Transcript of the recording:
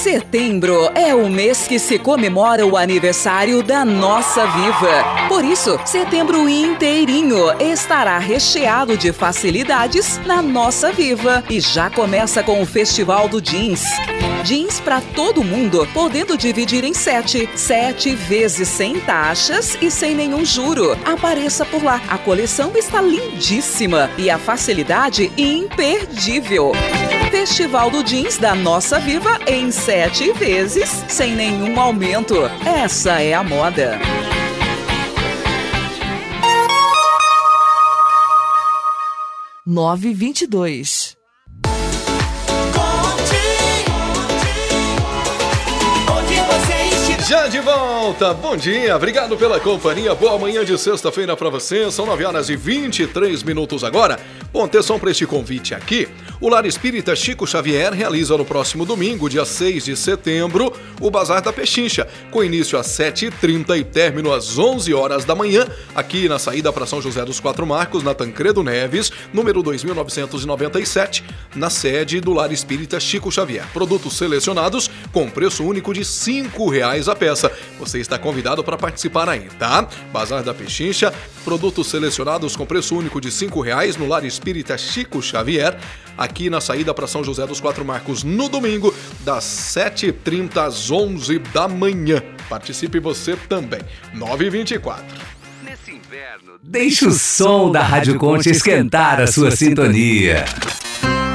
Setembro é o mês que se comemora o aniversário da Nossa Viva. Por isso, setembro inteirinho estará recheado de facilidades na Nossa Viva. E já começa com o Festival do Jeans. Jeans para todo mundo, podendo dividir em 7 vezes sem taxas e sem nenhum juro. Apareça por lá. A coleção está lindíssima e a facilidade imperdível. Festival do Jeans da Nossa Viva em 7 vezes, sem nenhum aumento. Essa é a moda. Nove 22. Já de volta, bom dia, obrigado pela companhia, boa manhã de sexta-feira pra você, são 9h23 agora. Bom, atenção para este convite aqui. O Lar Espírita Chico Xavier realiza no próximo domingo, dia 6 de setembro, o Bazar da Pechincha, com início às 7h30 e término às 11 horas da manhã, aqui na saída para São José dos Quatro Marcos, na Tancredo Neves, número 2997, na sede do Lar Espírita Chico Xavier. Produtos selecionados com preço único de R$5 a peça. Você está convidado para participar aí, tá? Bazar da Pechincha, produtos selecionados com preço único de R$5 no Lar Espírita Chico Xavier, aqui na saída para São José dos Quatro Marcos, no domingo, das 7h30 às 11 da manhã. Participe você também. 9h24. Nesse inverno, deixe o som da Rádio Conte esquentar a sua sintonia.